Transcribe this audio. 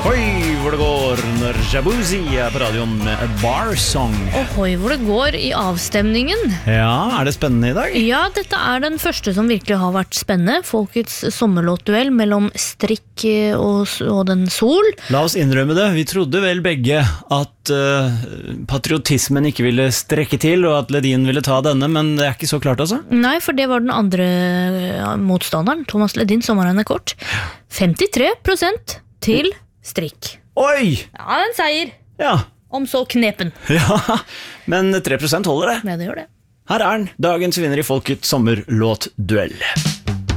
Hoi, hvor det går når Jabuzi på radioen med A Bar Song. Hoi, hvor det går i avstemningen. Ja, det spennende i dag? Ja, dette den første som virkelig har vært spennende. Folkets sommerlåtduell mellom Strikk og den Sol. La oss innrømme det. Vi trodde vel begge at patriotismen ikke ville strekke til, og at Ledin ville ta denne, men det ikke så klart altså? Nei, for det var den andre motstanderen, Thomas Ledin, sommeren kort. 53% til Strikk. Oi! Ja, en seier. Ja. Om så knepen. Ja, men 3% holder det. Ja, det gjør det. Her den, dagens vinner i Folkets sommerlåtduell.